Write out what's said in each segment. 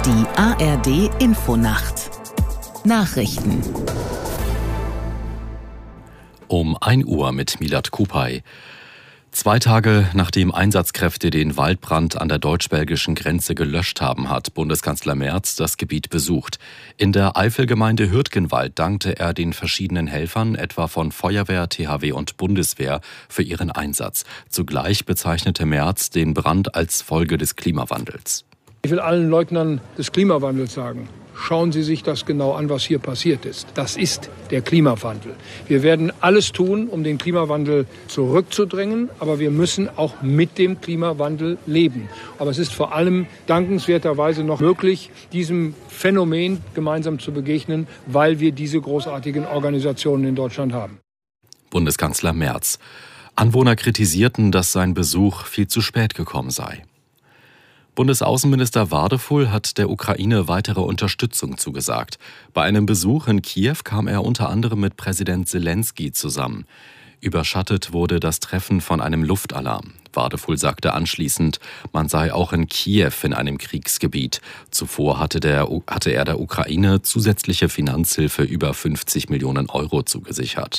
Die ARD Infonacht Nachrichten Um 1 Uhr mit Milad Kupay. 2 Tage nachdem Einsatzkräfte den Waldbrand an der deutsch-belgischen Grenze gelöscht haben, hat Bundeskanzler Merz das Gebiet besucht. In der Eifelgemeinde Hürtgenwald dankte er den verschiedenen Helfern, etwa von Feuerwehr, THW und Bundeswehr, für ihren Einsatz. Zugleich bezeichnete Merz den Brand als Folge des Klimawandels. Ich will allen Leugnern des Klimawandels sagen: Schauen Sie sich das genau an, was hier passiert ist. Das ist der Klimawandel. Wir werden alles tun, um den Klimawandel zurückzudrängen, aber wir müssen auch mit dem Klimawandel leben. Aber es ist vor allem dankenswerterweise noch möglich, diesem Phänomen gemeinsam zu begegnen, weil wir diese großartigen Organisationen in Deutschland haben. Bundeskanzler Merz. Anwohner kritisierten, dass sein Besuch viel zu spät gekommen sei. Bundesaußenminister Wadefull hat der Ukraine weitere Unterstützung zugesagt. Bei einem Besuch in Kiew kam er unter anderem mit Präsident Selenskyj zusammen. Überschattet wurde das Treffen von einem Luftalarm. Wadefull sagte anschließend, man sei auch in Kiew in einem Kriegsgebiet. Zuvor hatte er der Ukraine zusätzliche Finanzhilfe über 50 Millionen Euro zugesichert.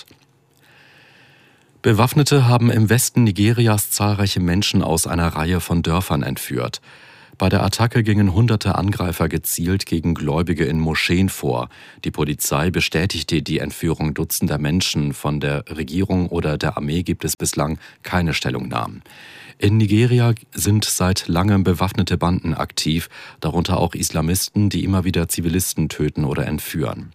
Bewaffnete haben im Westen Nigerias zahlreiche Menschen aus einer Reihe von Dörfern entführt. Bei der Attacke gingen hunderte Angreifer gezielt gegen Gläubige in Moscheen vor. Die Polizei bestätigte die Entführung dutzender Menschen. Von der Regierung oder der Armee gibt es bislang keine Stellungnahmen. In Nigeria sind seit langem bewaffnete Banden aktiv, darunter auch Islamisten, die immer wieder Zivilisten töten oder entführen.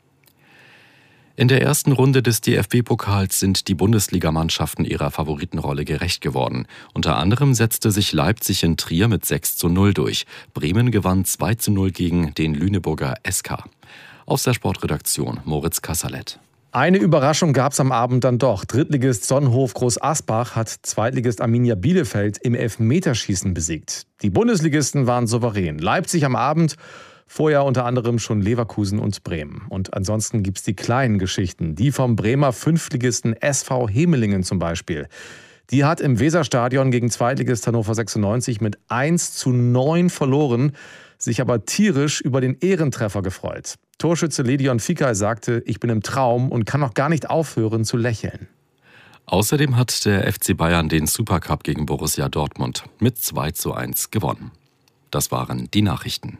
In der ersten Runde des DFB-Pokals sind die Bundesligamannschaften ihrer Favoritenrolle gerecht geworden. Unter anderem setzte sich Leipzig in Trier mit 6:0 durch. Bremen gewann 2:0 gegen den Lüneburger SK. Aus der Sportredaktion Moritz Kasserlet. Eine Überraschung gab es am Abend dann doch. Drittligist Sonnenhof Groß Asbach hat Zweitligist Arminia Bielefeld im Elfmeterschießen besiegt. Die Bundesligisten waren souverän. Leipzig am Abend, vorher unter anderem schon Leverkusen und Bremen. Und ansonsten gibt es die kleinen Geschichten. Die vom Bremer Fünftligisten SV Hemelingen zum Beispiel. Die hat im Weserstadion gegen Zweitligist Hannover 96 mit 1:9 verloren, sich aber tierisch über den Ehrentreffer gefreut. Torschütze Ledion Fikay sagte, ich bin im Traum und kann noch gar nicht aufhören zu lächeln. Außerdem hat der FC Bayern den Supercup gegen Borussia Dortmund mit 2:1 gewonnen. Das waren die Nachrichten.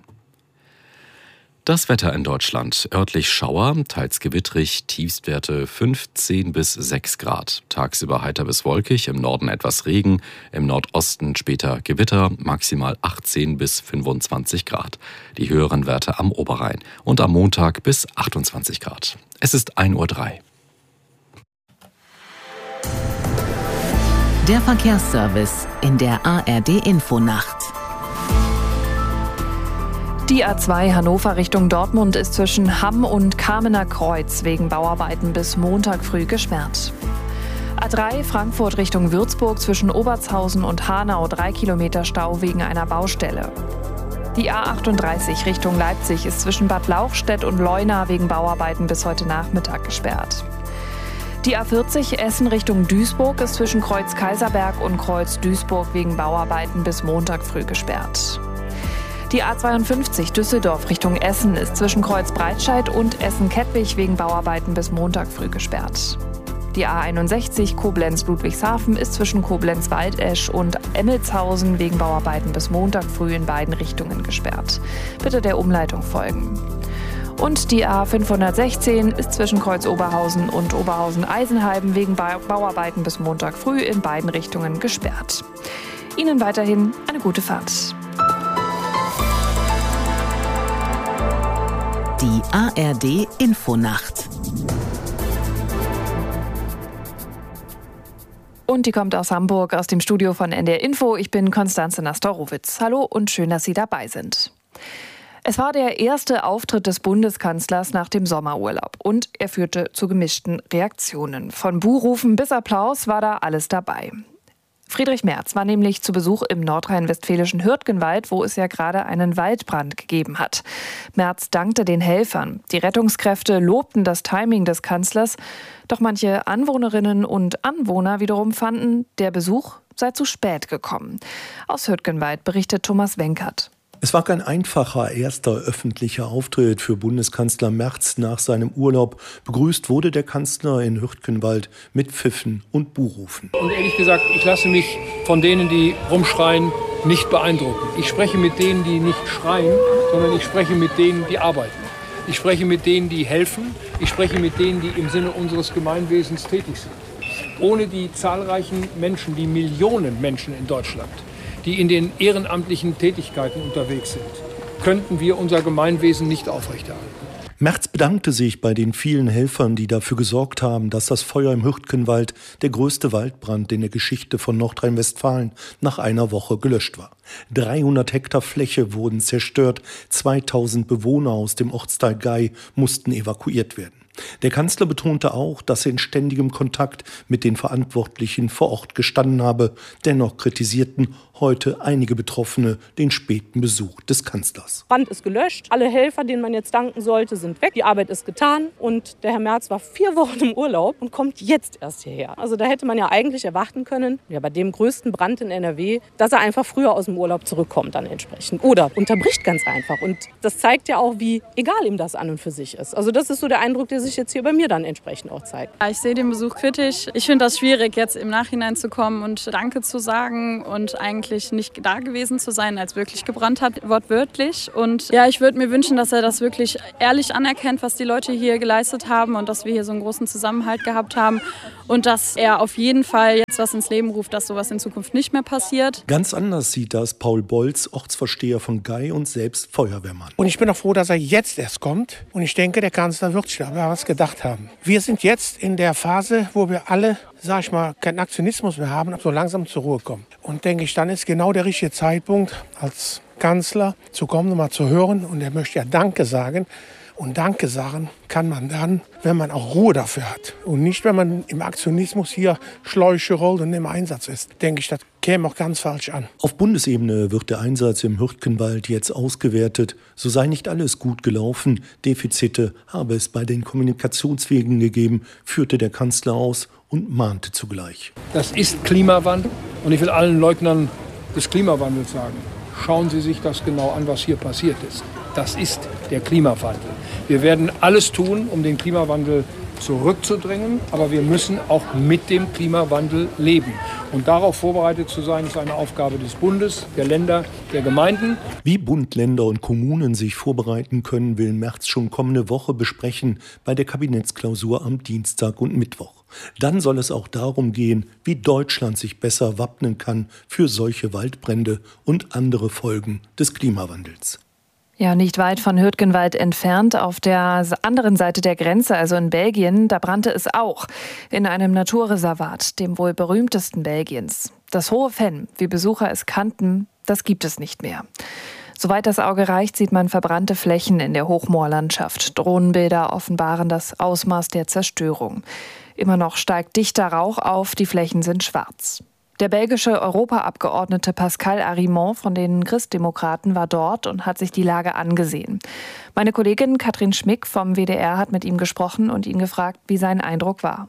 Das Wetter in Deutschland. Örtlich Schauer, teils gewittrig, Tiefstwerte 15 bis 6 Grad. Tagsüber heiter bis wolkig, im Norden etwas Regen, im Nordosten später Gewitter, maximal 18 bis 25 Grad. Die höheren Werte am Oberrhein und am Montag bis 28 Grad. Es ist 1:03 Uhr. Der Verkehrsservice in der ARD Infonacht. Die A2 Hannover Richtung Dortmund ist zwischen Hamm und Kamener Kreuz wegen Bauarbeiten bis Montag früh gesperrt. A3 Frankfurt Richtung Würzburg zwischen Obertshausen und Hanau 3 Kilometer Stau wegen einer Baustelle. Die A38 Richtung Leipzig ist zwischen Bad Lauchstädt und Leuna wegen Bauarbeiten bis heute Nachmittag gesperrt. Die A40 Essen Richtung Duisburg ist zwischen Kreuz Kaiserberg und Kreuz Duisburg wegen Bauarbeiten bis Montag früh gesperrt. Die A52 Düsseldorf Richtung Essen ist zwischen Kreuz Breitscheid und Essen-Kettwig wegen Bauarbeiten bis Montag früh gesperrt. Die A61 Koblenz-Ludwigshafen ist zwischen Koblenz-Waldesch und Emmelshausen wegen Bauarbeiten bis Montag früh in beiden Richtungen gesperrt. Bitte der Umleitung folgen. Und die A516 ist zwischen Kreuz Oberhausen und Oberhausen-Eisenheim wegen Bauarbeiten bis Montag früh in beiden Richtungen gesperrt. Ihnen weiterhin eine gute Fahrt. Die ARD Infonacht. Und die kommt aus Hamburg, aus dem Studio von NDR Info. Ich bin Konstanze Nastorowitz. Hallo und schön, dass Sie dabei sind. Es war der erste Auftritt des Bundeskanzlers nach dem Sommerurlaub und er führte zu gemischten Reaktionen. Von Buhrufen bis Applaus war da alles dabei. Friedrich Merz war nämlich zu Besuch im nordrhein-westfälischen Hürtgenwald, wo es ja gerade einen Waldbrand gegeben hat. Merz dankte den Helfern. Die Rettungskräfte lobten das Timing des Kanzlers. Doch manche Anwohnerinnen und Anwohner wiederum fanden, der Besuch sei zu spät gekommen. Aus Hürtgenwald berichtet Thomas Wenkert. Es war kein einfacher erster öffentlicher Auftritt für Bundeskanzler Merz nach seinem Urlaub. Begrüßt wurde der Kanzler in Hürtgenwald mit Pfiffen und Buhrufen. Und ehrlich gesagt, ich lasse mich von denen, die rumschreien, nicht beeindrucken. Ich spreche mit denen, die nicht schreien, sondern ich spreche mit denen, die arbeiten. Ich spreche mit denen, die helfen. Ich spreche mit denen, die im Sinne unseres Gemeinwesens tätig sind. Ohne die zahlreichen Menschen, die Millionen Menschen in Deutschland, die in den ehrenamtlichen Tätigkeiten unterwegs sind, könnten wir unser Gemeinwesen nicht aufrechterhalten. Merz bedankte sich bei den vielen Helfern, die dafür gesorgt haben, dass das Feuer im Hürtgenwald, der größte Waldbrand in der Geschichte von Nordrhein-Westfalen, nach einer Woche gelöscht war. 300 Hektar Fläche wurden zerstört, 2000 Bewohner aus dem Ortsteil Gay mussten evakuiert werden. Der Kanzler betonte auch, dass er in ständigem Kontakt mit den Verantwortlichen vor Ort gestanden habe. Dennoch kritisierten heute einige Betroffene den späten Besuch des Kanzlers. Brand ist gelöscht, alle Helfer, denen man jetzt danken sollte, sind weg. Die Arbeit ist getan und der Herr Merz war 4 Wochen im Urlaub und kommt jetzt erst hierher. Also da hätte man ja eigentlich erwarten können, ja, bei dem größten Brand in NRW, dass er einfach früher aus dem Urlaub zurückkommt dann entsprechend. Oder unterbricht ganz einfach. Und das zeigt ja auch, wie egal ihm das an und für sich ist. Also das ist so der Eindruck, der sich jetzt hier bei mir dann entsprechend auch zeigt. Ich sehe den Besuch kritisch. Ich finde das schwierig, jetzt im Nachhinein zu kommen und Danke zu sagen und eigentlich nicht da gewesen zu sein, als wirklich gebrannt hat, wortwörtlich. Und ja, ich würde mir wünschen, dass er das wirklich ehrlich anerkennt, was die Leute hier geleistet haben und dass wir hier so einen großen Zusammenhalt gehabt haben und dass er auf jeden Fall jetzt was ins Leben ruft, dass sowas in Zukunft nicht mehr passiert. Ganz anders sieht das Paul Bolz, Ortsvorsteher von Gay und selbst Feuerwehrmann. Und ich bin auch froh, dass er jetzt erst kommt. Und ich denke, der Kanzler wird sich da was gedacht haben. Wir sind jetzt in der Phase, wo wir alle, sag ich mal, keinen Aktionismus mehr haben, aber so langsam zur Ruhe kommen. Und denke ich, dann ist genau der richtige Zeitpunkt, als Kanzler zu kommen und mal zu hören. Und er möchte ja Danke sagen. Und Danke sagen kann man dann, wenn man auch Ruhe dafür hat. Und nicht, wenn man im Aktionismus hier Schläuche rollt und im Einsatz ist. Denke ich, das käme auch ganz falsch an. Auf Bundesebene wird der Einsatz im Hürtgenwald jetzt ausgewertet. So sei nicht alles gut gelaufen. Defizite habe es bei den Kommunikationswegen gegeben, führte der Kanzler aus und mahnte zugleich. Das ist Klimawandel. Und ich will allen Leugnern des Klimawandels sagen, schauen Sie sich das genau an, was hier passiert ist. Das ist der Klimawandel. Wir werden alles tun, um den Klimawandel zurückzudrängen, aber wir müssen auch mit dem Klimawandel leben. Und darauf vorbereitet zu sein, ist eine Aufgabe des Bundes, der Länder, der Gemeinden. Wie Bund, Länder und Kommunen sich vorbereiten können, will Merz schon kommende Woche besprechen bei der Kabinettsklausur am Dienstag und Mittwoch. Dann soll es auch darum gehen, wie Deutschland sich besser wappnen kann für solche Waldbrände und andere Folgen des Klimawandels. Ja, nicht weit von Hürtgenwald entfernt, auf der anderen Seite der Grenze, also in Belgien, da brannte es auch. In einem Naturreservat, dem wohl berühmtesten Belgiens. Das Hohe Venn, wie Besucher es kannten, das gibt es nicht mehr. Soweit das Auge reicht, sieht man verbrannte Flächen in der Hochmoorlandschaft. Drohnenbilder offenbaren das Ausmaß der Zerstörung. Immer noch steigt dichter Rauch auf, die Flächen sind schwarz. Der belgische Europaabgeordnete Pascal Arimont von den Christdemokraten war dort und hat sich die Lage angesehen. Meine Kollegin Katrin Schmick vom WDR hat mit ihm gesprochen und ihn gefragt, wie sein Eindruck war.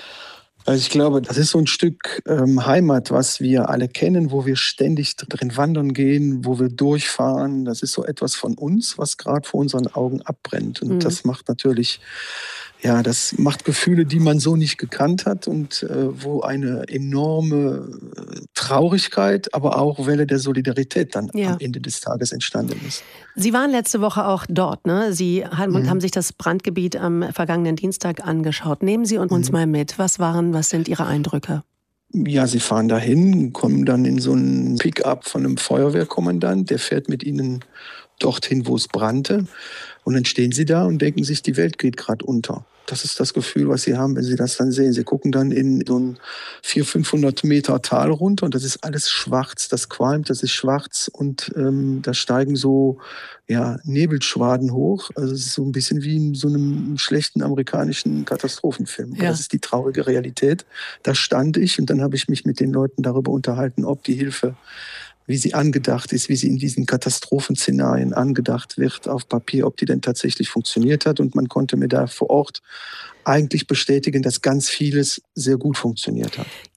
Also ich glaube, das ist so ein Stück Heimat, was wir alle kennen, wo wir ständig drin wandern gehen, wo wir durchfahren. Das ist so etwas von uns, was gerade vor unseren Augen abbrennt. Und das macht natürlich... Ja, das macht Gefühle, die man so nicht gekannt hat und wo eine enorme Traurigkeit, aber auch Welle der Solidarität dann am Ende des Tages entstanden ist. Sie waren letzte Woche auch dort, ne? Sie haben sich das Brandgebiet am vergangenen Dienstag angeschaut. Nehmen Sie uns mal mit. Was sind Ihre Eindrücke? Ja, Sie fahren dahin, kommen dann in so einen Pick-up von einem Feuerwehrkommandant, der fährt mit Ihnen dorthin, wo es brannte. Und dann stehen Sie da und denken sich, die Welt geht gerade unter. Das ist das Gefühl, was Sie haben, wenn Sie das dann sehen. Sie gucken dann in so ein 400-500 Meter Tal runter und das ist alles schwarz, das qualmt, das ist schwarz und da steigen so Nebelschwaden hoch. Also es ist so ein bisschen wie in so einem schlechten amerikanischen Katastrophenfilm. Ja. Das ist die traurige Realität. Da stand ich und dann habe ich mich mit den Leuten darüber unterhalten, ob die Hilfe, wie sie angedacht ist, wie sie in diesen Katastrophenszenarien angedacht wird auf Papier, ob die denn tatsächlich funktioniert hat. Und man konnte mir da vor Ort eigentlich bestätigen, dass ganz vieles sehr gut funktioniert hat.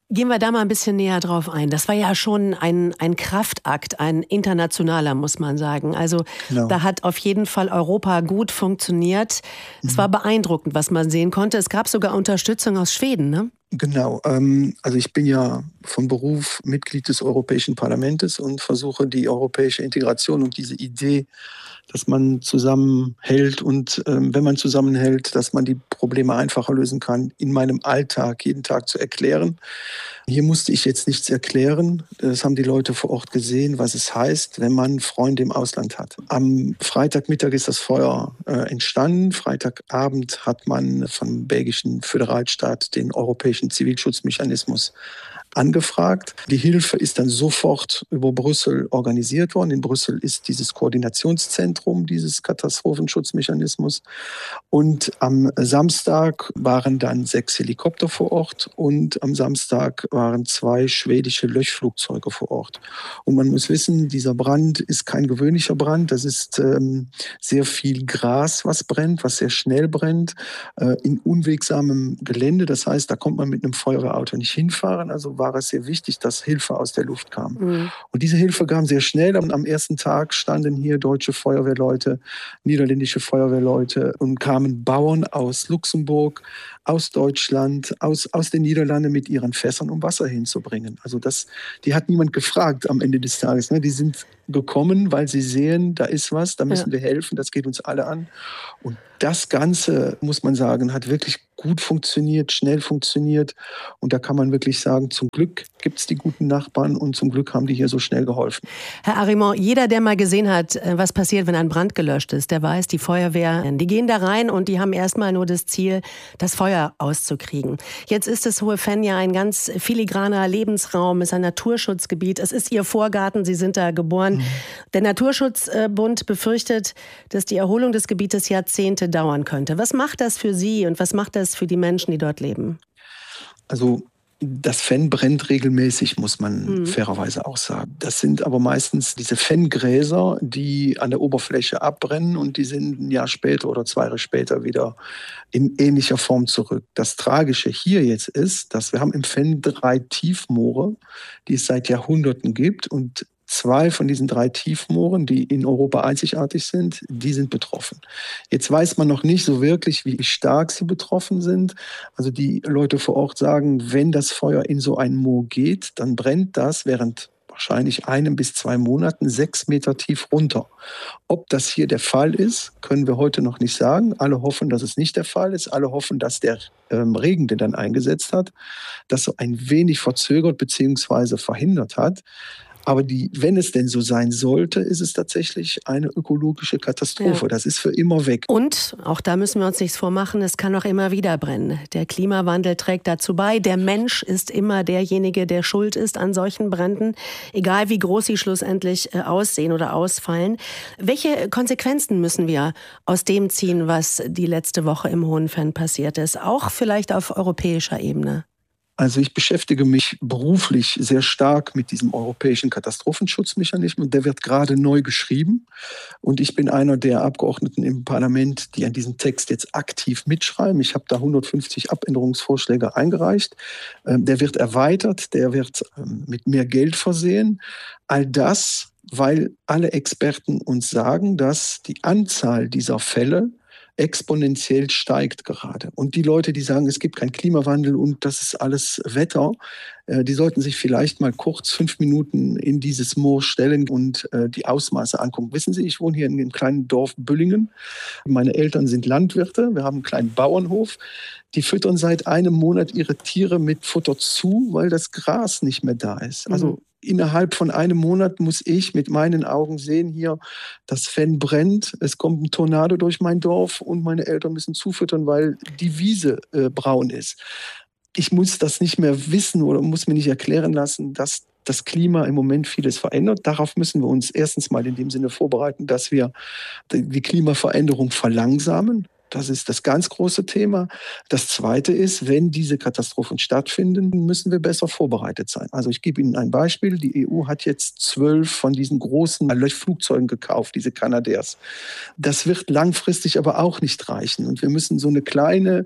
Gehen wir da mal ein bisschen näher drauf ein. Das war ja schon ein Kraftakt, ein internationaler, muss man sagen. Also Da hat auf jeden Fall Europa gut funktioniert. Es war beeindruckend, was man sehen konnte. Es gab sogar Unterstützung aus Schweden, ne? Genau. Also ich bin ja von Beruf Mitglied des Europäischen Parlaments und versuche die europäische Integration und diese Idee, dass man zusammenhält und wenn man zusammenhält, dass man die Probleme einfacher lösen kann, in meinem Alltag jeden Tag zu erklären. Hier musste ich jetzt nichts erklären. Das haben die Leute vor Ort gesehen, was es heißt, wenn man Freunde im Ausland hat. Am Freitagmittag ist das Feuer entstanden. Freitagabend hat man vom belgischen Föderalstaat den Europäischen Zivilschutzmechanismus angefragt. Die Hilfe ist dann sofort über Brüssel organisiert worden. In Brüssel ist dieses Koordinationszentrum dieses Katastrophenschutzmechanismus. Und am Samstag waren dann 6 Helikopter vor Ort und am Samstag waren 2 schwedische Löschflugzeuge vor Ort. Und man muss wissen, dieser Brand ist kein gewöhnlicher Brand. Das ist sehr viel Gras, was brennt, was sehr schnell brennt, in unwegsamem Gelände. Das heißt, da kommt man mit einem Feuerwehrauto nicht hinfahren. Also war es sehr wichtig, dass Hilfe aus der Luft kam. Und diese Hilfe kam sehr schnell. Und am ersten Tag standen hier deutsche Feuerwehrleute, niederländische Feuerwehrleute und kamen Bauern aus Luxemburg, aus Deutschland, aus den Niederlanden mit ihren Fässern, um Wasser hinzubringen. Also die hat niemand gefragt am Ende des Tages. Ne? Die sind gekommen, weil sie sehen, da ist was, da müssen wir helfen, das geht uns alle an. Und das Ganze, muss man sagen, hat wirklich gut funktioniert, schnell funktioniert. Und da kann man wirklich sagen, zum Glück gibt es die guten Nachbarn und zum Glück haben die hier so schnell geholfen. Herr Arimont, jeder, der mal gesehen hat, was passiert, wenn ein Brand gelöscht ist, der weiß, die Feuerwehr, die gehen da rein und die haben erstmal nur das Ziel, das Feuer auszukriegen. Jetzt ist das Hohe Venn ja ein ganz filigraner Lebensraum, ist ein Naturschutzgebiet. Es ist Ihr Vorgarten, Sie sind da geboren. Der Naturschutzbund befürchtet, dass die Erholung des Gebietes Jahrzehnte dauern könnte. Was macht das für Sie und was macht das für die Menschen, die dort leben? Also das Venn brennt regelmäßig, muss man fairerweise auch sagen. Das sind aber meistens diese Venngräser, die an der Oberfläche abbrennen und die sind ein Jahr später oder 2 Jahre später wieder in ähnlicher Form zurück. Das Tragische hier jetzt ist, dass wir haben im Venn 3 Tiefmoore, die es seit Jahrhunderten gibt und 2 von diesen 3 Tiefmooren, die in Europa einzigartig sind, die sind betroffen. Jetzt weiß man noch nicht so wirklich, wie stark sie betroffen sind. Also die Leute vor Ort sagen, wenn das Feuer in so ein Moor geht, dann brennt das während wahrscheinlich 1 bis 2 Monaten 6 Meter tief runter. Ob das hier der Fall ist, können wir heute noch nicht sagen. Alle hoffen, dass es nicht der Fall ist. Alle hoffen, dass der Regen, der dann eingesetzt hat, das so ein wenig verzögert bzw. verhindert hat. Aber wenn es denn so sein sollte, ist es tatsächlich eine ökologische Katastrophe. Ja. Das ist für immer weg. Und, auch da müssen wir uns nichts vormachen, es kann auch immer wieder brennen. Der Klimawandel trägt dazu bei. Der Mensch ist immer derjenige, der schuld ist an solchen Bränden, egal wie groß sie schlussendlich aussehen oder ausfallen. Welche Konsequenzen müssen wir aus dem ziehen, was die letzte Woche im Hohen Venn passiert ist? Auch vielleicht auf europäischer Ebene? Also ich beschäftige mich beruflich sehr stark mit diesem europäischen Katastrophenschutzmechanismus. Der wird gerade neu geschrieben. Und ich bin einer der Abgeordneten im Parlament, die an diesem Text jetzt aktiv mitschreiben. Ich habe da 150 Abänderungsvorschläge eingereicht. Der wird erweitert, der wird mit mehr Geld versehen. All das, weil alle Experten uns sagen, dass die Anzahl dieser Fälle exponentiell steigt gerade. Und die Leute, die sagen, es gibt keinen Klimawandel und das ist alles Wetter, die sollten sich vielleicht mal kurz 5 Minuten in dieses Moor stellen und die Ausmaße angucken. Wissen Sie, ich wohne hier in dem kleinen Dorf Büllingen. Meine Eltern sind Landwirte. Wir haben einen kleinen Bauernhof. Die füttern seit einem Monat ihre Tiere mit Futter zu, weil das Gras nicht mehr da ist. Also innerhalb von einem Monat muss ich mit meinen Augen sehen, hier, das Venn brennt, es kommt ein Tornado durch mein Dorf und meine Eltern müssen zufüttern, weil die Wiese braun ist. Ich muss das nicht mehr wissen oder muss mir nicht erklären lassen, dass das Klima im Moment vieles verändert. Darauf müssen wir uns erstens mal in dem Sinne vorbereiten, dass wir die Klimaveränderung verlangsamen. Das ist das ganz große Thema. Das Zweite ist, wenn diese Katastrophen stattfinden, müssen wir besser vorbereitet sein. Also ich gebe Ihnen ein Beispiel. Die EU hat jetzt 12 von diesen großen Löschflugzeugen gekauft, diese Canadairs. Das wird langfristig aber auch nicht reichen. Und wir müssen so eine kleine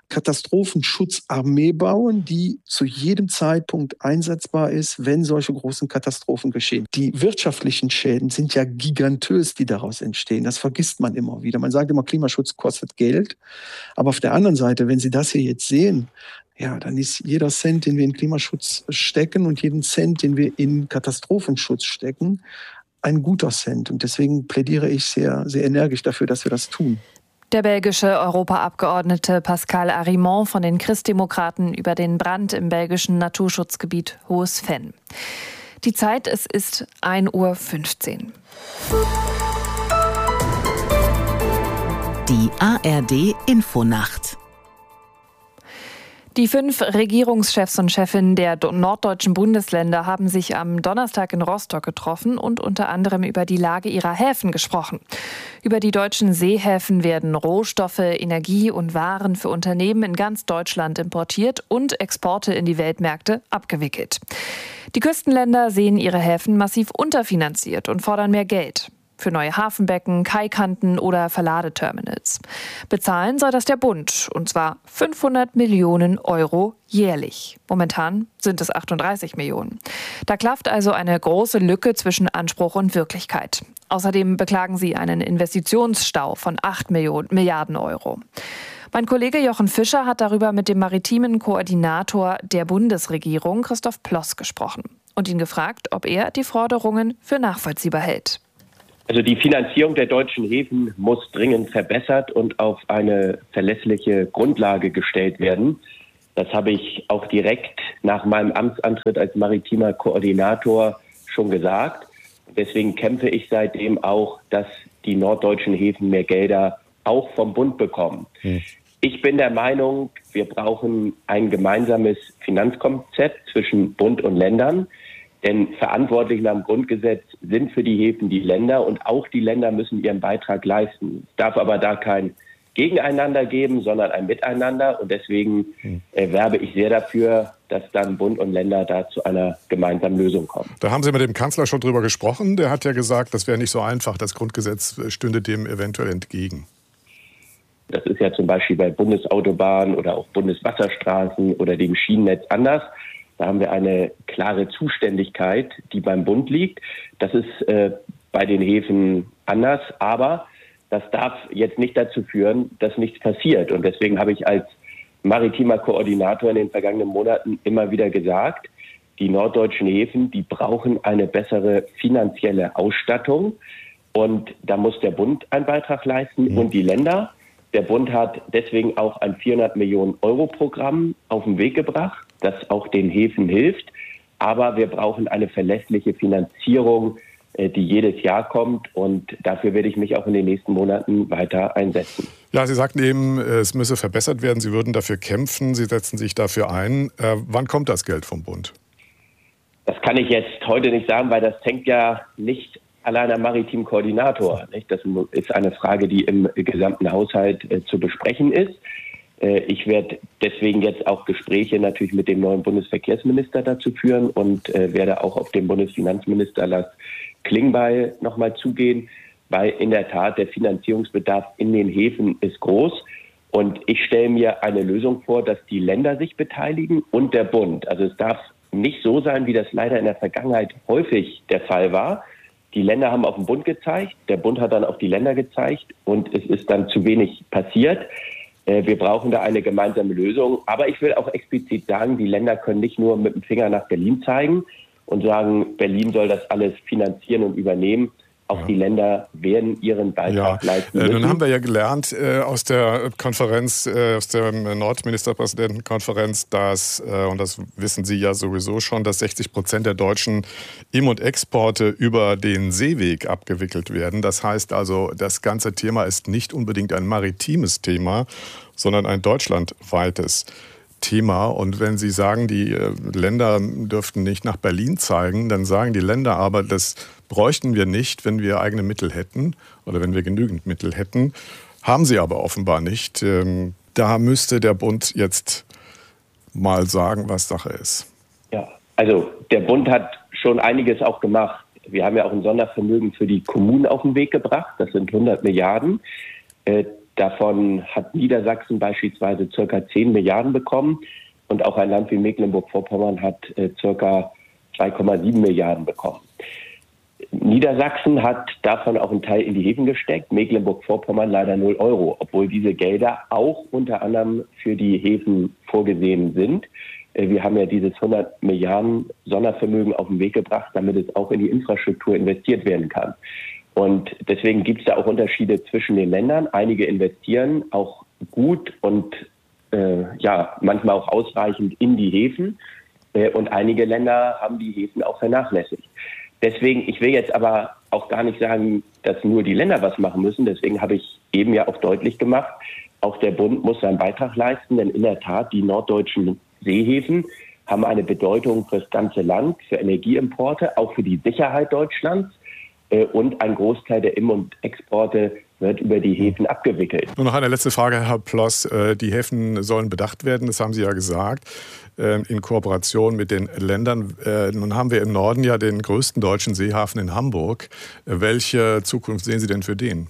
Katastrophenschutzarmee bauen, die zu jedem Zeitpunkt einsetzbar ist, wenn solche großen Katastrophen geschehen. Die wirtschaftlichen Schäden sind ja gigantös, die daraus entstehen. Das vergisst man immer wieder. Man sagt immer, Klimaschutz kostet Geld. Aber auf der anderen Seite, wenn Sie das hier jetzt sehen, ja, dann ist jeder Cent, den wir in Klimaschutz stecken und jeden Cent, den wir in Katastrophenschutz stecken, ein guter Cent. Und deswegen plädiere ich sehr, sehr energisch dafür, dass wir das tun. Der belgische Europaabgeordnete Pascal Arimont von den Christdemokraten über den Brand im belgischen Naturschutzgebiet Hohes Venn. Die Zeit, es ist 1:15 Uhr. Die ARD-Infonacht. Die 5 Regierungschefs und Chefinnen der norddeutschen Bundesländer haben sich am Donnerstag in Rostock getroffen und unter anderem über die Lage ihrer Häfen gesprochen. Über die deutschen Seehäfen werden Rohstoffe, Energie und Waren für Unternehmen in ganz Deutschland importiert und Exporte in die Weltmärkte abgewickelt. Die Küstenländer sehen ihre Häfen massiv unterfinanziert und fordern mehr Geld. Für neue Hafenbecken, Kaikanten oder Verladeterminals. Bezahlen soll das der Bund, und zwar 500 Millionen Euro jährlich. Momentan sind es 38 Millionen. Da klafft also eine große Lücke zwischen Anspruch und Wirklichkeit. Außerdem beklagen sie einen Investitionsstau von 8 Milliarden Euro. Mein Kollege Jochen Fischer hat darüber mit dem maritimen Koordinator der Bundesregierung, Christoph Ploss, gesprochen und ihn gefragt, ob er die Forderungen für nachvollziehbar hält. Also die Finanzierung der deutschen Häfen muss dringend verbessert und auf eine verlässliche Grundlage gestellt werden. Das habe ich auch direkt nach meinem Amtsantritt als maritimer Koordinator schon gesagt. Deswegen kämpfe ich seitdem auch, dass die norddeutschen Häfen mehr Gelder auch vom Bund bekommen. Ich bin der Meinung, wir brauchen ein gemeinsames Finanzkonzept zwischen Bund und Ländern. Denn verantwortlich nach dem Grundgesetz sind für die Häfen die Länder und auch die Länder müssen ihren Beitrag leisten. Es darf aber da kein Gegeneinander geben, sondern ein Miteinander. Und deswegen werbe ich sehr dafür, dass dann Bund und Länder da zu einer gemeinsamen Lösung kommen. Da haben Sie mit dem Kanzler schon drüber gesprochen. Der hat ja gesagt, das wäre nicht so einfach. Das Grundgesetz stünde dem eventuell entgegen. Das ist ja zum Beispiel bei Bundesautobahnen oder auch Bundeswasserstraßen oder dem Schienennetz anders. Da haben wir eine klare Zuständigkeit, die beim Bund liegt. Das ist bei den Häfen anders, aber das darf jetzt nicht dazu führen, dass nichts passiert. Und deswegen habe ich als maritimer Koordinator in den vergangenen Monaten immer wieder gesagt, die norddeutschen Häfen, die brauchen eine bessere finanzielle Ausstattung. Und da muss der Bund einen Beitrag leisten und die Länder. Der Bund hat deswegen auch ein 400 Millionen Euro Programm auf den Weg gebracht, das auch den Häfen hilft. Aber wir brauchen eine verlässliche Finanzierung, die jedes Jahr kommt. Und dafür werde ich mich auch in den nächsten Monaten weiter einsetzen. Ja, Sie sagten eben, es müsse verbessert werden. Sie würden dafür kämpfen. Sie setzen sich dafür ein. Wann kommt das Geld vom Bund? Das kann ich jetzt heute nicht sagen, weil das hängt ja nicht allein am maritimen Koordinator. Nicht? Das ist eine Frage, die im gesamten Haushalt zu besprechen ist. Ich werde deswegen jetzt auch Gespräche natürlich mit dem neuen Bundesverkehrsminister dazu führen und werde auch auf den Bundesfinanzminister Lars Klingbeil nochmal zugehen, weil in der Tat der Finanzierungsbedarf in den Häfen ist groß. Und ich stelle mir eine Lösung vor, dass die Länder sich beteiligen und der Bund. Also es darf nicht so sein, wie das leider in der Vergangenheit häufig der Fall war. Die Länder haben auf den Bund gezeigt, der Bund hat dann auf die Länder gezeigt und es ist dann zu wenig passiert. Wir brauchen da eine gemeinsame Lösung. Aber ich will auch explizit sagen, die Länder können nicht nur mit dem Finger nach Berlin zeigen und sagen, Berlin soll das alles finanzieren und übernehmen. Auch die Länder werden ihren Beitrag leisten müssen. Nun haben wir ja gelernt aus der Konferenz, aus der Nordministerpräsidentenkonferenz, dass, und das wissen Sie ja sowieso schon, dass 60% der deutschen Im- und Exporte über den Seeweg abgewickelt werden. Das heißt also, das ganze Thema ist nicht unbedingt ein maritimes Thema, sondern ein deutschlandweites Thema. Und wenn Sie sagen, die Länder dürften nicht nach Berlin zeigen, dann sagen die Länder aber, das bräuchten wir nicht, wenn wir eigene Mittel hätten oder wenn wir genügend Mittel hätten. Haben sie aber offenbar nicht. Da müsste der Bund jetzt mal sagen, was Sache ist. Ja, also der Bund hat schon einiges auch gemacht. Wir haben ja auch ein Sondervermögen für die Kommunen auf den Weg gebracht. Das sind 100 Milliarden. davon hat Niedersachsen beispielsweise ca. 10 Milliarden bekommen und auch ein Land wie Mecklenburg-Vorpommern hat ca. 2,7 Milliarden bekommen. Niedersachsen hat davon auch einen Teil in die Häfen gesteckt, Mecklenburg-Vorpommern leider 0 Euro, obwohl diese Gelder auch unter anderem für die Häfen vorgesehen sind. Wir haben ja dieses 100 Milliarden Sondervermögen auf den Weg gebracht, damit es auch in die Infrastruktur investiert werden kann. Und deswegen gibt es da auch Unterschiede zwischen den Ländern. Einige investieren auch gut und manchmal auch ausreichend in die Häfen. Und einige Länder haben die Häfen auch vernachlässigt. Deswegen, ich will jetzt aber auch gar nicht sagen, dass nur die Länder was machen müssen. Deswegen habe ich eben ja auch deutlich gemacht, auch der Bund muss seinen Beitrag leisten. Denn in der Tat, die norddeutschen Seehäfen haben eine Bedeutung für das ganze Land, für Energieimporte, auch für die Sicherheit Deutschlands. Und ein Großteil der Im- und Exporte wird über die Häfen abgewickelt. Nur noch eine letzte Frage, Herr Ploss. Die Häfen sollen bedacht werden, das haben Sie ja gesagt, in Kooperation mit den Ländern. Nun haben wir im Norden ja den größten deutschen Seehafen in Hamburg. Welche Zukunft sehen Sie denn für den?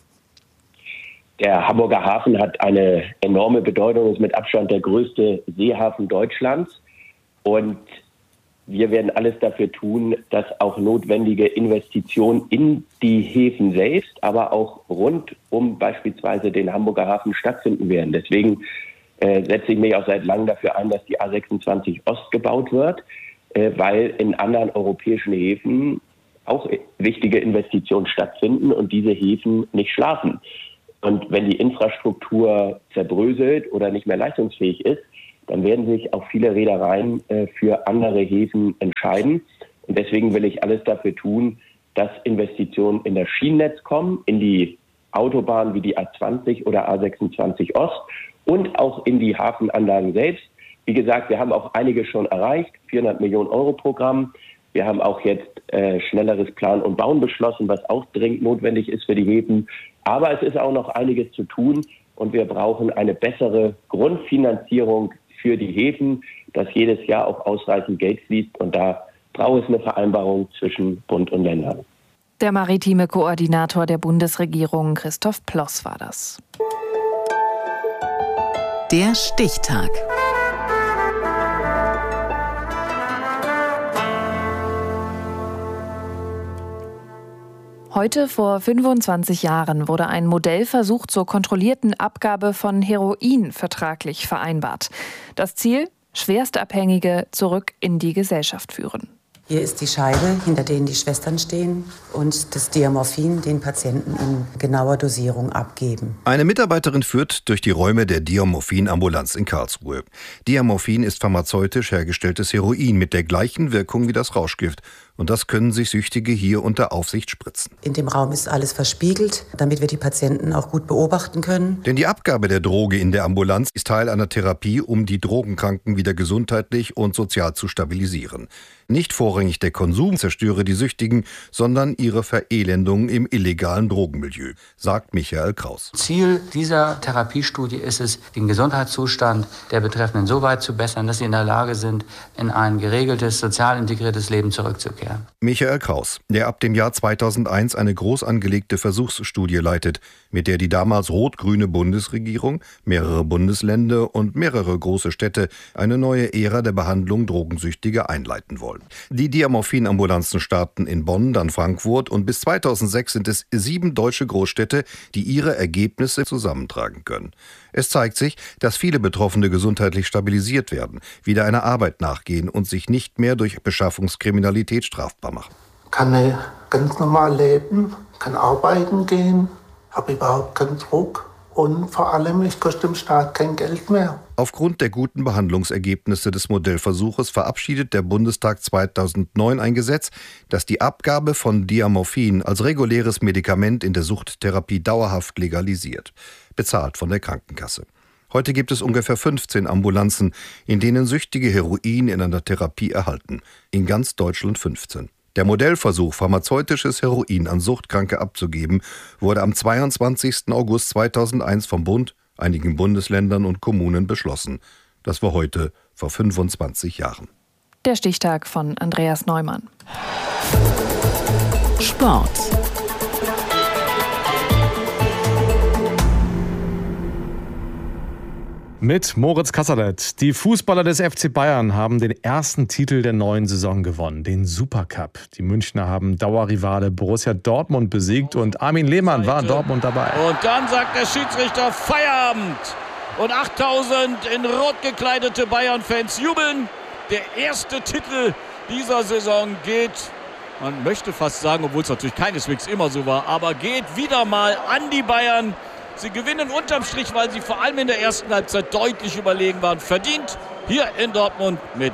Der Hamburger Hafen hat eine enorme Bedeutung, ist mit Abstand der größte Seehafen Deutschlands. Und wir werden alles dafür tun, dass auch notwendige Investitionen in die Häfen selbst, aber auch rund um beispielsweise den Hamburger Hafen stattfinden werden. Deswegen setze ich mich auch seit langem dafür ein, dass die A26 Ost gebaut wird, weil in anderen europäischen Häfen auch wichtige Investitionen stattfinden und diese Häfen nicht schlafen. Und wenn die Infrastruktur zerbröselt oder nicht mehr leistungsfähig ist, dann werden sich auch viele Reedereien für andere Häfen entscheiden. Und deswegen will ich alles dafür tun, dass Investitionen in das Schienennetz kommen, in die Autobahnen wie die A20 oder A26 Ost und auch in die Hafenanlagen selbst. Wie gesagt, wir haben auch einige schon erreicht, 400 Millionen Euro Programm. Wir haben auch jetzt schnelleres Planen und Bauen beschlossen, was auch dringend notwendig ist für die Häfen. Aber es ist auch noch einiges zu tun und wir brauchen eine bessere Grundfinanzierung für die Häfen, dass jedes Jahr auch ausreichend Geld fließt. Und da braucht es eine Vereinbarung zwischen Bund und Ländern. Der maritime Koordinator der Bundesregierung, Christoph Ploss, war das. Der Stichtag. Heute vor 25 Jahren wurde ein Modellversuch zur kontrollierten Abgabe von Heroin vertraglich vereinbart. Das Ziel? Schwerstabhängige zurück in die Gesellschaft führen. Hier ist die Scheibe, hinter denen die Schwestern stehen und das Diamorphin den Patienten in genauer Dosierung abgeben. Eine Mitarbeiterin führt durch die Räume der Diamorphin-Ambulanz in Karlsruhe. Diamorphin ist pharmazeutisch hergestelltes Heroin mit der gleichen Wirkung wie das Rauschgift. Und das können sich Süchtige hier unter Aufsicht spritzen. In dem Raum ist alles verspiegelt, damit wir die Patienten auch gut beobachten können. Denn die Abgabe der Droge in der Ambulanz ist Teil einer Therapie, um die Drogenkranken wieder gesundheitlich und sozial zu stabilisieren. Nicht vorrangig der Konsum zerstöre die Süchtigen, sondern ihre Verelendung im illegalen Drogenmilieu, sagt Michael Kraus. Ziel dieser Therapiestudie ist es, den Gesundheitszustand der Betreffenden so weit zu bessern, dass sie in der Lage sind, in ein geregeltes, sozial integriertes Leben zurückzukehren. Michael Kraus, der ab dem Jahr 2001 eine groß angelegte Versuchsstudie leitet, mit der die damals rot-grüne Bundesregierung, mehrere Bundesländer und mehrere große Städte eine neue Ära der Behandlung Drogensüchtiger einleiten wollen. Die Diamorphin-Ambulanzen starten in Bonn, dann Frankfurt und bis 2006 sind es 7 deutsche Großstädte, die ihre Ergebnisse zusammentragen können. Es zeigt sich, dass viele Betroffene gesundheitlich stabilisiert werden, wieder einer Arbeit nachgehen und sich nicht mehr durch Beschaffungskriminalität strafbar machen. Kann ganz normal leben, kann arbeiten gehen, habe überhaupt keinen Druck. Und vor allem, ich koste dem Staat kein Geld mehr. Aufgrund der guten Behandlungsergebnisse des Modellversuches verabschiedet der Bundestag 2009 ein Gesetz, das die Abgabe von Diamorphin als reguläres Medikament in der Suchttherapie dauerhaft legalisiert, bezahlt von der Krankenkasse. Heute gibt es ungefähr 15 Ambulanzen, in denen Süchtige Heroin in einer Therapie erhalten. In ganz Deutschland 15. Der Modellversuch, pharmazeutisches Heroin an Suchtkranke abzugeben, wurde am 22. August 2001 vom Bund, einigen Bundesländern und Kommunen beschlossen. Das war heute vor 25 Jahren. Der Stichtag von Andreas Neumann. Sport. Mit Moritz Kasserlet. Die Fußballer des FC Bayern haben den ersten Titel der neuen Saison gewonnen, den Supercup. Die Münchner haben Dauerrivale Borussia Dortmund besiegt und Armin Lehmann war in Dortmund dabei. Und dann sagt der Schiedsrichter Feierabend. Und 8000 in rot gekleidete Bayern-Fans jubeln. Der erste Titel dieser Saison geht, man möchte fast sagen, obwohl es natürlich keineswegs immer so war, aber geht wieder mal an die Bayern. Sie gewinnen unterm Strich, weil sie vor allem in der ersten Halbzeit deutlich überlegen waren. Verdient hier in Dortmund mit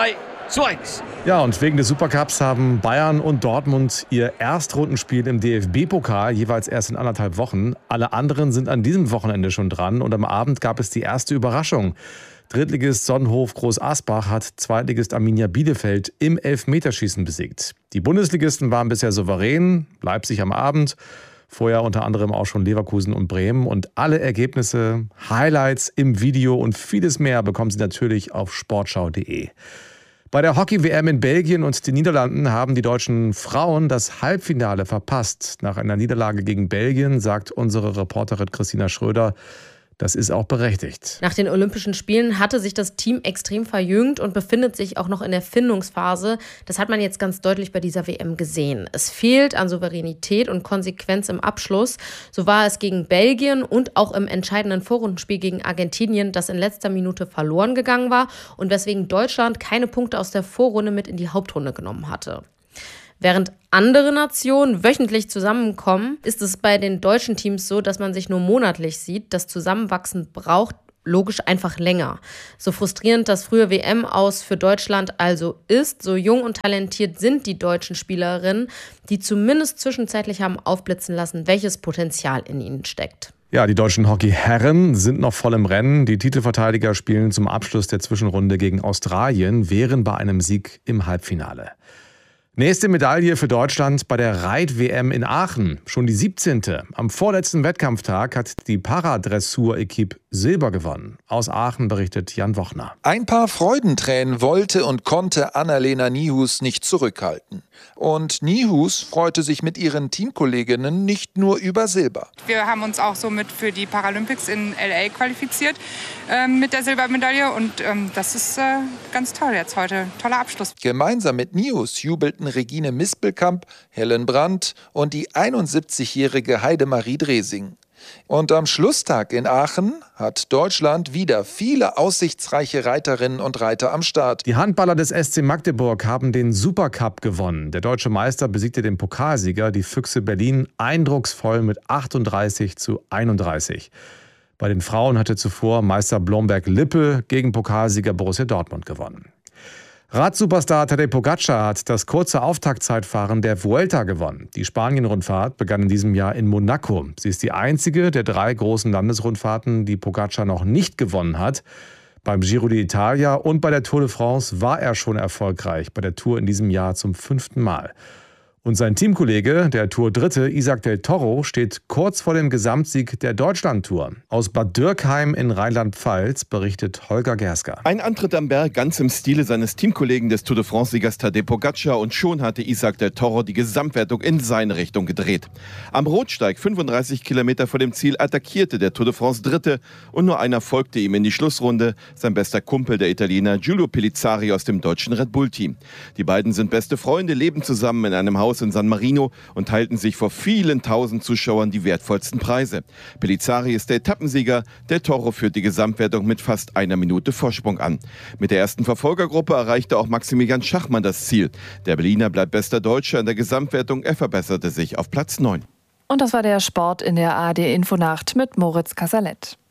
2:1. Ja, und wegen des Supercups haben Bayern und Dortmund ihr Erstrundenspiel im DFB-Pokal jeweils erst in 1,5 Wochen. Alle anderen sind an diesem Wochenende schon dran und am Abend gab es die erste Überraschung. Drittligist Sonnenhof Groß Asbach hat Zweitligist Arminia Bielefeld im Elfmeterschießen besiegt. Die Bundesligisten waren bisher souverän, Leipzig am Abend. Vorher unter anderem auch schon Leverkusen und Bremen. Und alle Ergebnisse, Highlights im Video und vieles mehr bekommen Sie natürlich auf sportschau.de. Bei der Hockey-WM in Belgien und den Niederlanden haben die deutschen Frauen das Halbfinale verpasst. Nach einer Niederlage gegen Belgien sagt unsere Reporterin Christina Schröder, das ist auch berechtigt. Nach den Olympischen Spielen hatte sich das Team extrem verjüngt und befindet sich auch noch in der Findungsphase. Das hat man jetzt ganz deutlich bei dieser WM gesehen. Es fehlt an Souveränität und Konsequenz im Abschluss. So war es gegen Belgien und auch im entscheidenden Vorrundenspiel gegen Argentinien, das in letzter Minute verloren gegangen war und weswegen Deutschland keine Punkte aus der Vorrunde mit in die Hauptrunde genommen hatte. Während andere Nationen wöchentlich zusammenkommen, ist es bei den deutschen Teams so, dass man sich nur monatlich sieht. Das Zusammenwachsen braucht logisch einfach länger. So frustrierend das frühe WM-Aus für Deutschland also ist, so jung und talentiert sind die deutschen Spielerinnen, die zumindest zwischenzeitlich haben aufblitzen lassen, welches Potenzial in ihnen steckt. Ja, die deutschen Hockeyherren sind noch voll im Rennen. Die Titelverteidiger spielen zum Abschluss der Zwischenrunde gegen Australien, wären bei einem Sieg im Halbfinale. Nächste Medaille für Deutschland bei der Reit-WM in Aachen. Schon die 17. Am vorletzten Wettkampftag hat die Paradressur-Equipe Silber gewonnen. Aus Aachen berichtet Jan Wochner. Ein paar Freudentränen wollte und konnte Annalena Nihus nicht zurückhalten. Und Nihus freute sich mit ihren Teamkolleginnen nicht nur über Silber. Wir haben uns auch somit für die Paralympics in L.A. qualifiziert mit der Silbermedaille. Und das ist ganz toll jetzt heute. Toller Abschluss. Gemeinsam mit Nihus jubelten Regine Mispelkamp, Helen Brandt und die 71-jährige Heidemarie Dresing. Und am Schlusstag in Aachen hat Deutschland wieder viele aussichtsreiche Reiterinnen und Reiter am Start. Die Handballer des SC Magdeburg haben den Supercup gewonnen. Der deutsche Meister besiegte den Pokalsieger, die Füchse Berlin, eindrucksvoll mit 38:31. Bei den Frauen hatte zuvor Meister Blomberg-Lippe gegen Pokalsieger Borussia Dortmund gewonnen. Radsuperstar Tadej Pogačar hat das kurze Auftaktzeitfahren der Vuelta gewonnen. Die Spanien-Rundfahrt begann in diesem Jahr in Monaco. Sie ist die einzige der 3 großen Landesrundfahrten, die Pogačar noch nicht gewonnen hat. Beim Giro d'Italia und bei der Tour de France war er schon erfolgreich, bei der Tour in diesem Jahr zum 5. Mal. Und sein Teamkollege, der Tour-Dritte Isaac del Toro, steht kurz vor dem Gesamtsieg der Deutschland-Tour. Aus Bad Dürkheim in Rheinland-Pfalz berichtet Holger Gersker. Ein Antritt am Berg ganz im Stile seines Teamkollegen des Tour de France-Siegers Tadej Pogačar und schon hatte Isaac del Toro die Gesamtwertung in seine Richtung gedreht. Am Rotsteig, 35 Kilometer vor dem Ziel, attackierte der Tour de France-Dritte und nur einer folgte ihm in die Schlussrunde, sein bester Kumpel, der Italiener Giulio Pellizzari aus dem deutschen Red Bull-Team. Die beiden sind beste Freunde, leben zusammen in einem Haus in San Marino und teilten sich vor vielen tausend Zuschauern die wertvollsten Preise. Pellizzari ist der Etappensieger, del Toro führt die Gesamtwertung mit fast 1 Minute Vorsprung an. Mit der ersten Verfolgergruppe erreichte auch Maximilian Schachmann das Ziel. Der Berliner bleibt bester Deutscher in der Gesamtwertung, er verbesserte sich auf Platz 9. Und das war der Sport in der ARD Infonacht mit Moritz Kasserlet.